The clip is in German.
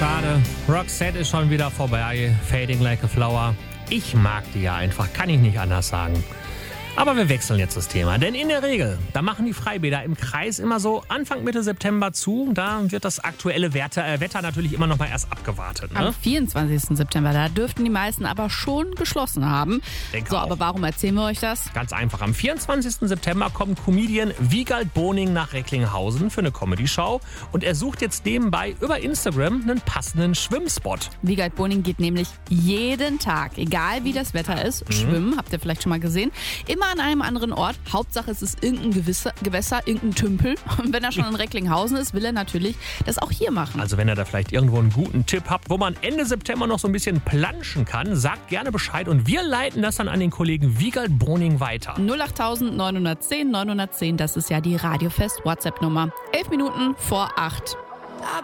schade. Roxette ist schon wieder vorbei. Fading like a flower. Ich mag die ja einfach, kann ich nicht anders sagen. Aber wir wechseln jetzt das Thema, denn in der Regel, da machen die Freibäder im Kreis immer so Anfang Mitte September zu. Da wird das aktuelle Wetter natürlich immer noch mal erst abgewartet. Ne? Am 24. September, da dürften die meisten aber schon geschlossen haben. Denke auch. Aber warum erzählen wir euch das? Ganz einfach, am 24. September kommt Comedian Wiegald Boning nach Recklinghausen für eine Comedy-Show. Und er sucht jetzt nebenbei über Instagram einen passenden Schwimmspot. Wiegald Boning geht nämlich jeden Tag, egal wie das Wetter ist, schwimmen, habt ihr vielleicht schon mal gesehen, immer an einem anderen Ort. Hauptsache es ist irgendein Gewässer, irgendein Tümpel. Und wenn er schon in Recklinghausen ist, will er natürlich das auch hier machen. Also wenn ihr da vielleicht irgendwo einen guten Tipp habt, wo man Ende September noch so ein bisschen planschen kann, sagt gerne Bescheid und wir leiten das dann an den Kollegen Wiegald Boning weiter. 08910 910, das ist ja die Radiofest WhatsApp-Nummer. 11 Minuten vor 8.